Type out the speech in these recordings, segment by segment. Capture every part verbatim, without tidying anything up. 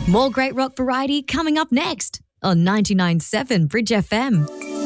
More great rock variety coming up next on ninety-nine point seven Bridge F M.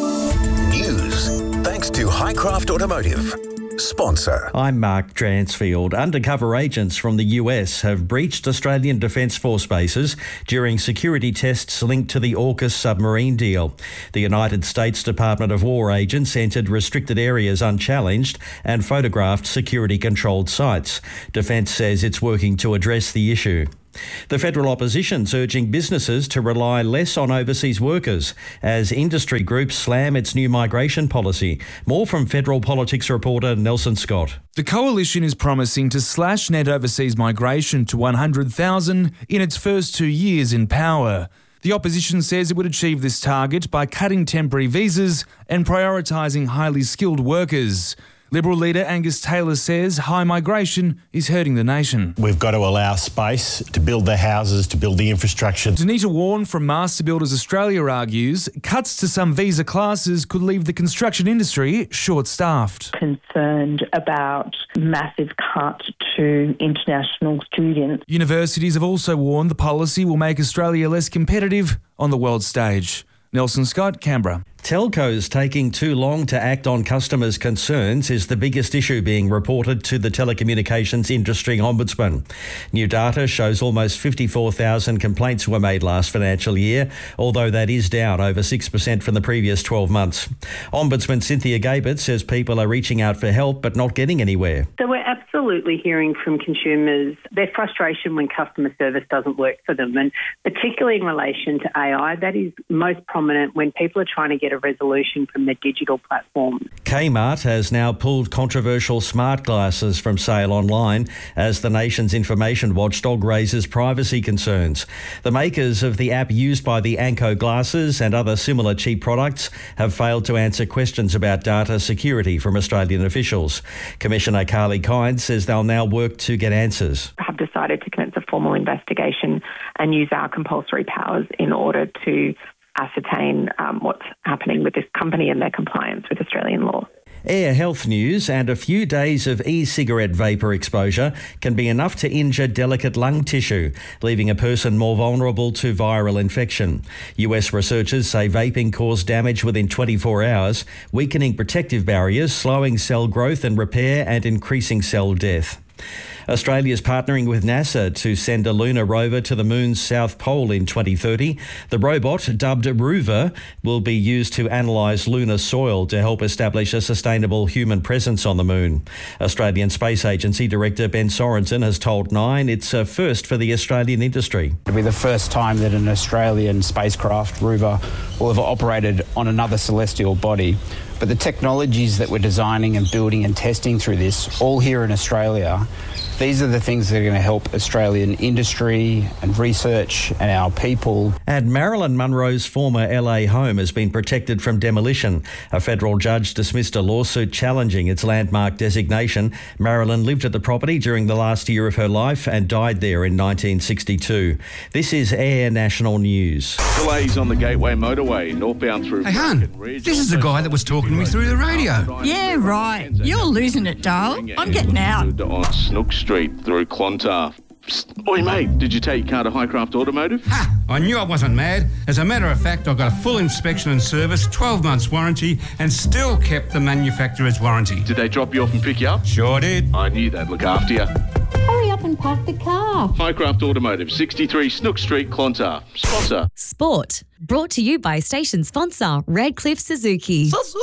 News thanks to Highcraft Automotive. Sponsor. I'm Mark Dransfield. Undercover agents from the U S have breached Australian Defence Force bases during security tests linked to the AUKUS submarine deal. The United States Department of War agents entered restricted areas unchallenged and photographed security-controlled sites. Defence says it's working to address the issue. The federal opposition's urging businesses to rely less on overseas workers as industry groups slam its new migration policy. More from federal politics reporter Nelson Scott. The coalition is promising to slash net overseas migration to one hundred thousand in its first two years in power. The opposition says it would achieve this target by cutting temporary visas and prioritising highly skilled workers. Liberal leader Angus Taylor says high migration is hurting the nation. We've got to allow space to build the houses, to build the infrastructure. Danita Warren from Master Builders Australia argues cuts to some visa classes could leave the construction industry short-staffed. Concerned about massive cut to international students. Universities have also warned the policy will make Australia less competitive on the world stage. Nelson Scott, Canberra. Telcos taking too long to act on customers' concerns is the biggest issue being reported to the Telecommunications Industry Ombudsman. New data shows almost fifty-four thousand complaints were made last financial year, although that is down over six percent from the previous twelve months. Ombudsman Cynthia Gabert says people are reaching out for help but not getting anywhere. So we're absolutely hearing from consumers their frustration when customer service doesn't work for them, and particularly in relation to A I, that is most prominent when people are trying to get a resolution from their digital platforms. Kmart has now pulled controversial smart glasses from sale online as the nation's information watchdog raises privacy concerns. The makers of the app used by the Anko glasses and other similar cheap products have failed to answer questions about data security from Australian officials. Commissioner Carly Kynes says they'll now work to get answers. Have decided to commence a formal investigation and use our compulsory powers in order to ascertain um, what's happening with this company and their compliance with Australian law. Air health news, and a few days of e-cigarette vapour exposure can be enough to injure delicate lung tissue, leaving a person more vulnerable to viral infection. U S researchers say vaping caused damage within twenty-four hours, weakening protective barriers, slowing cell growth and repair and increasing cell death. Australia is partnering with NASA to send a lunar rover to the moon's south pole in twenty thirty. The robot, dubbed Rover, will be used to analyse lunar soil to help establish a sustainable human presence on the moon. Australian Space Agency Director Ben Sorensen has told Nine it's a first for the Australian industry. It'll be the first time that an Australian spacecraft, Rover, will have operated on another celestial body. But the technologies that we're designing and building and testing through this, all here in Australia, these are the things that are going to help Australian industry and research and our people. And Marilyn Monroe's former L A home has been protected from demolition. A federal judge dismissed a lawsuit challenging its landmark designation. Marilyn lived at the property during the last year of her life and died there in nineteen sixty-two. This is Air National News. Delays on the Gateway Motorway, northbound through... Hey, hun, this is the guy that was talking to me through the radio. Yeah, right. You're losing it, darling. I'm getting out. On Snook Street through Clontarf. Psst. Oi, mate, did you take your car to Highcraft Automotive? Ha! I knew I wasn't mad. As a matter of fact, I got a full inspection and service, twelve months warranty, and still kept the manufacturer's warranty. Did they drop you off and pick you up? Sure did. I knew they'd look after you. Hurry up and park the car. Highcraft Automotive, sixty-three Snook Street, Clontarf. Sponsor. Sport. Brought to you by station sponsor Redcliffe Suzuki. Suzuki!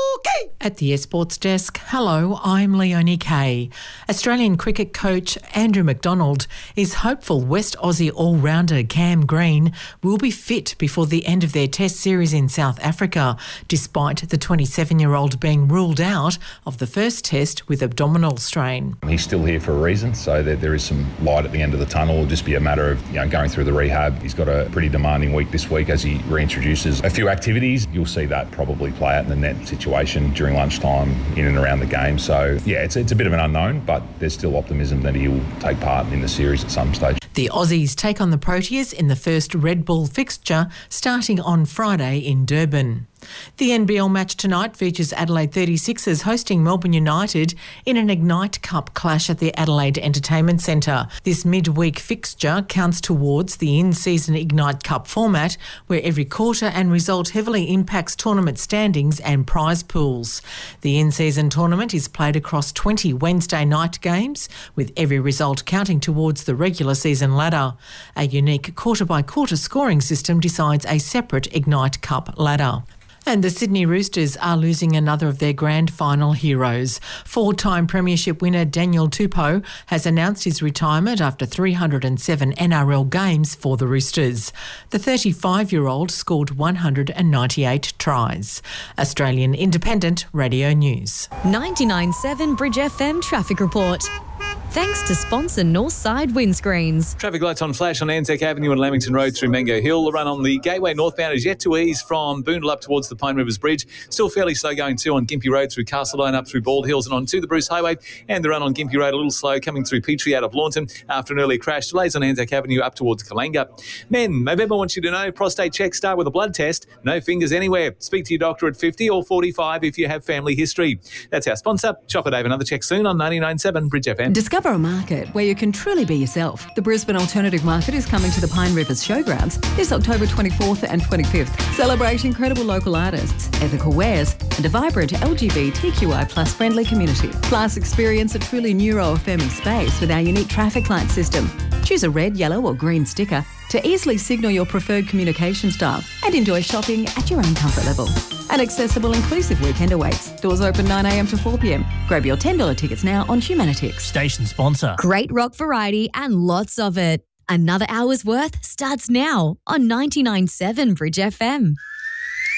At the Sports Desk, hello, I'm Leonie Kay. Australian cricket coach Andrew McDonald is hopeful West Aussie all-rounder Cam Green will be fit before the end of their test series in South Africa, despite the twenty-seven-year-old being ruled out of the first test with abdominal strain. He's still here for a reason, so that there is some light at the end of the tunnel. It'll just be a matter of you know, going through the rehab. He's got a pretty demanding week this week as he reintroduces a few activities. You'll see that probably play out in the net situation during lunchtime in and around the game. So, yeah, it's, it's a bit of an unknown, but there's still optimism that he'll take part in the series at some stage. The Aussies take on the Proteas in the first Red Bull fixture starting on Friday in Durban. The N B L match tonight features Adelaide thirty-sixers hosting Melbourne United in an Ignite Cup clash at the Adelaide Entertainment Centre. This midweek fixture counts towards the in-season Ignite Cup format, where every quarter and result heavily impacts tournament standings and prize pools. The in-season tournament is played across twenty Wednesday night games, with every result counting towards the regular season ladder. A unique quarter-by-quarter scoring system decides a separate Ignite Cup ladder. And the Sydney Roosters are losing another of their grand final heroes. Four-time premiership winner Daniel Tupou has announced his retirement after three hundred seven N R L games for the Roosters. The thirty-five-year-old scored one hundred ninety-eight tries. Australian Independent Radio News. ninety-nine point seven Bridge F M Traffic Report. Thanks to sponsor Northside Windscreens. Traffic lights on flash on Anzac Avenue and Lamington Road through Mango Hill. The run on the Gateway northbound is yet to ease from Boondall up towards the Pine Rivers Bridge. Still fairly slow going too on Gympie Road through Castledine up through Bald Hills and on to the Bruce Highway. And the run on Gympie Road a little slow coming through Petrie out of Launton after an early crash. Delays on Anzac Avenue up towards Kalanga. Men, Movember wants you to know prostate checks start with a blood test. No fingers anywhere. Speak to your doctor at fifty or forty-five if you have family history. That's our sponsor. Shop at Dave. Another check soon on ninety-nine point seven Bridge F M. Discover a market where you can truly be yourself. The Brisbane Alternative Market is coming to the Pine Rivers Showgrounds this October twenty-fourth and twenty-fifth. Celebrate incredible local artists, ethical wares, and a vibrant L G B T Q I plus friendly community. Plus, experience a truly neuro-affirming space with our unique traffic light system. Choose a red, yellow, or green sticker to easily signal your preferred communication style and enjoy shopping at your own comfort level. An accessible, inclusive weekend awaits. Doors open nine a m to four p m. Grab your ten dollars tickets now on Humanitix. Station sponsor. Great rock variety and lots of it. Another hour's worth starts now on ninety-nine point seven Bridge F M.